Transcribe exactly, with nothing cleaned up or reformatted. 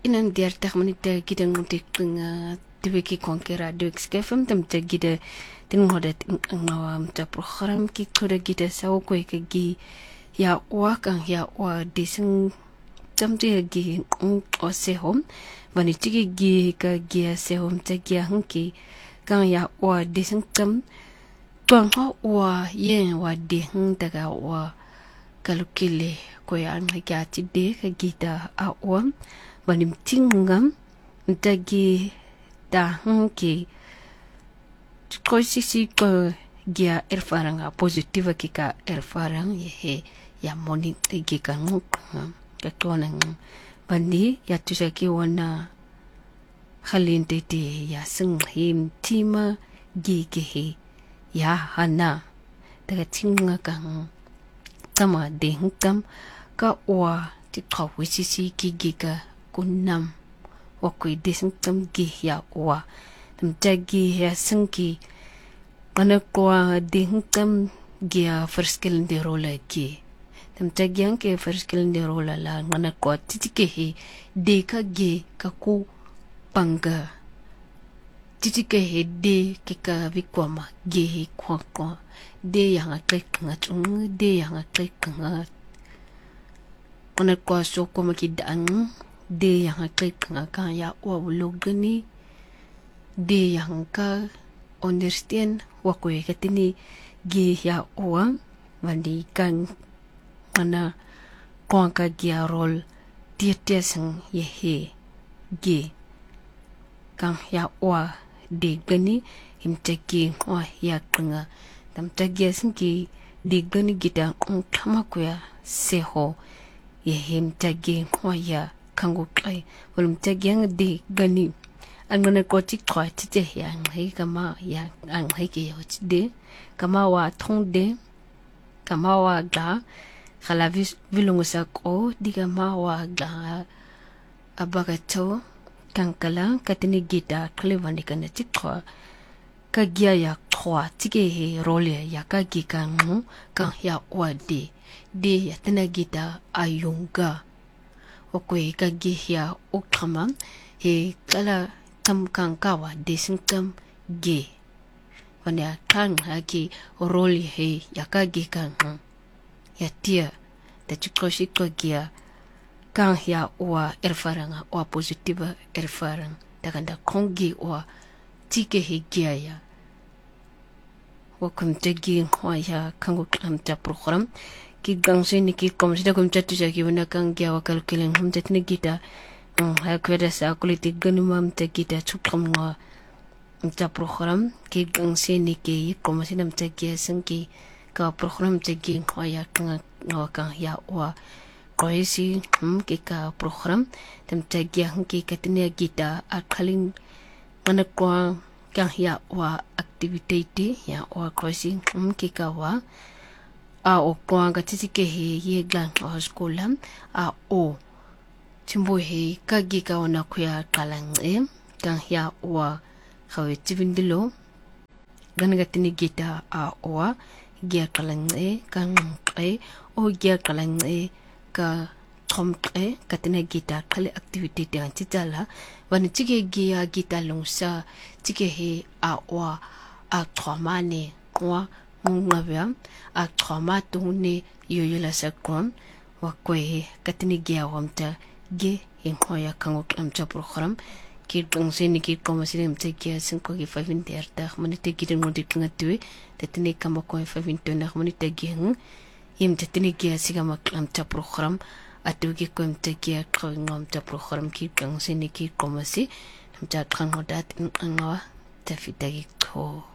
inan dertig minute gidang mutikkinga dibeki konkera duk skefem tam te gide ting hodet ngawam ta program ki kuda gide saw ko gi ya wa kan ya wa dising tam te gi o se hom vani tigi gi ka gi se hom te gi hanki kan ya wa dising tam tuang ho wa yen wa de hung daga wa kalukile ko ya ngai ti de ka gida a wam vanim tingam ntagi da hanki ko sisi ko gia erfaranga positiva kika erfarang ye ya moni tigi kan ka tonang bandi ya tusaki wana halinte te ya sing him tima gigi ya hana daga tinga kan tama de hukam ka wa ti kawi sisi giga kunam wakui desing tam gi ya wa tam tagi ya singki kana kwa ding tam gia verschil de rola ki tam tagi an ke verschil de rola la ngana kwa titike he de ka ge ka ku panga titike he de ke ka vikwama ge he kwa kwa de yang atlek nga chung de yang atlek nga kana kwa so ko makidaan de yang klik nga kan ya wa bulogani de yang ka understand wa ko katini gi ya wa wandi kan ana kon ka gia rol tietesang ye he gi kan ya wa de gani himteki wa ya kanga tam tagi sinki de gani gita on kama ko ya seho ye himteki wa ya kango kai volum tagyang de gani angana ko tik khwa tite ya ngai kama ya ang hai ke yo de kama wa thong de kama wa ga khala vis vilungu sa ko di kama wa ga abagato kankala katini gita klevani kana tik khwa ka gya ya khwa tike he role ya ka gi kan ka ya wa de de ya tana gita ayunga okwe ka gihya ukama he kala tam kan kawa desing tam ge wania kan haki roli he yakagi kan ya tia da chikoshi ko gia kan ya wa erfaranga wa positiva erfarang takanda kongi wa tike he gia ya wakum tegi wa ya kango klamta program ki gangse ni ki komsida kum chatu ja ki wana kang gya wakal kileng hum tetne gita ha kweda sa kuliti ganu mam te gita chukam nga ta program ki gangse ni ki komsida mte gya sangki ka program te gi khoya kang nga kang ya wa koisi hum ki ka program tem te gya hum ki katne gita akhaling mana kwa kang ya wa activity ya wa koisi hum ki ka wa a o kwanga titike he ye glan o skola a o timbo he kagi ka ona kuya kalang e kan ya wa khawe tibindilo gangatini gita a o gia kalang e kan e o gia kalang e ka thom e katene gita khale activity te antitala wan tike gia gita lungsa tike he a wa a thomane kwa ngabya a trauma tune yoyela sakon wa kwe katini gia wamta ge inkoya kango amcha program ki tongse ni ki komasi mte gia sinko ki five in der ta manite ki den ngodi ngatwe tetini kamba ko five in tona manite gi ng yim tetini gia siga mak amcha program atu ki ko mte gia ko ngamcha program ki tongse ni ki komasi amcha kango dat ngawa tafitagi ko